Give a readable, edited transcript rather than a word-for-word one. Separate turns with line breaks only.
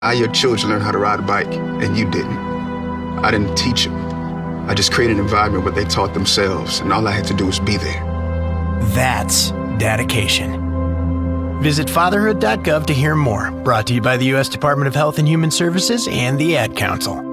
Your children learn how to ride a bike, and you didn't. I didn't teach them. I just created an environment where they taught themselves, and all I had to do was be there.
That's dedication. Visit fatherhood.gov to hear more. Brought to you by the U.S. Department of Health and Human Services and the Ad Council.